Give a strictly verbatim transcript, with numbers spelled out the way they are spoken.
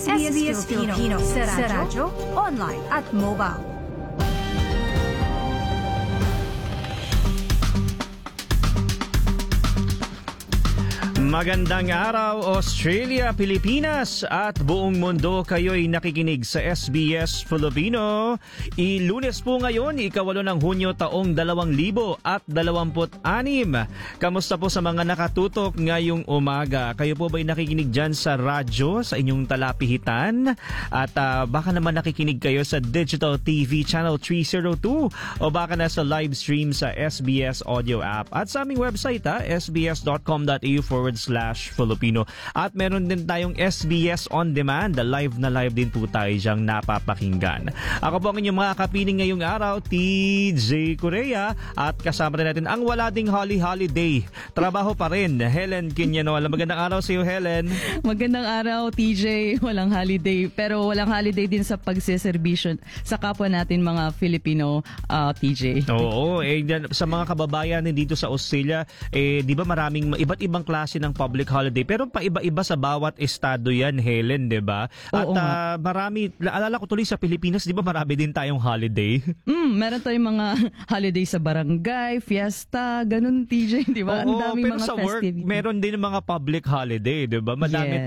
S B S Filipino sa radyo, online at mobile. Magandang araw, Australia, Pilipinas at buong mundo. Kayo'y nakikinig sa S B S Filipino. I-Lunes po ngayon, ikawalo ng Hunyo taong dalawang libo at dalawamput anim. Kamusta po sa mga nakatutok ngayong umaga? Kayo po ba'y nakikinig dyan sa radyo, sa inyong talapihitan? At uh, baka naman nakikinig kayo sa Digital T V Channel three oh two o baka na sa live stream sa S B S Audio app at sa aming website ha, sbs.com.au forward slash Filipino. At meron din tayong S B S On Demand. Live na live din po tayo diyang napapakinggan. Ako po ang inyong mga kapiling ngayong araw, T J Correa. At kasama rin natin ang wala ding Holly Holiday. Trabaho pa rin, Helen Quinanola. Magandang araw sa iyo, Helen. Magandang araw, T J. Walang holiday. Pero walang holiday din sa pagsiservisyon sa kapwa natin mga Filipino, uh, T J. Oo. Eh, sa mga kababayan dito sa Australia, eh, di ba maraming iba't ibang klase ng public holiday pero paiba-iba sa bawat estado yan, Helen, 'di ba? At uh, marami, alala ko tuloy sa Pilipinas, 'di ba marami din tayong holiday? Mm, meron tayong mga holiday sa barangay, fiesta, ganun, T J, 'di ba? Ang daming pero mga sa festive. work, meron din mga public holiday, 'di ba? Madami Yes.